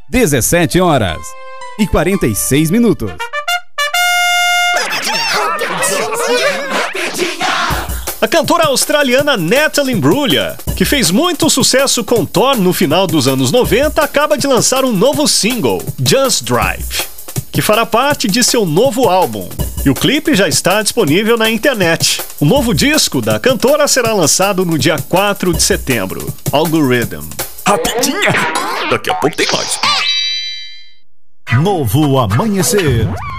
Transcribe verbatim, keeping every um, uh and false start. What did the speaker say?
dezessete horas e quarenta e seis minutos. A cantora australiana Natalie Imbruglia, que fez muito sucesso com Thor no final dos anos noventa, acaba de lançar um novo single, Just Drive, que fará parte de seu novo álbum. E o clipe já está disponível na internet. O novo disco da cantora será lançado no dia quatro de setembro. Algorithm. Rapidinha! Daqui a pouco tem mais. Novo Amanhecer.